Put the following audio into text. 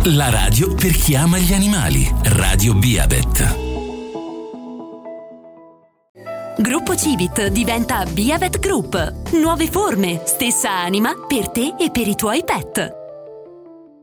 La radio per chi ama gli animali. Radio Beavet. Gruppo Civit diventa Beavet Group. Nuove forme, stessa anima per te e per i tuoi pet.